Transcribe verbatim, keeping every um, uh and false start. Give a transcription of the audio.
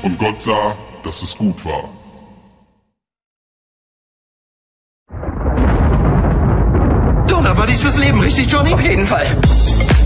Und Gott sah, dass es gut war. Donut Buddies fürs Leben, richtig, Johnny? Auf jeden Fall.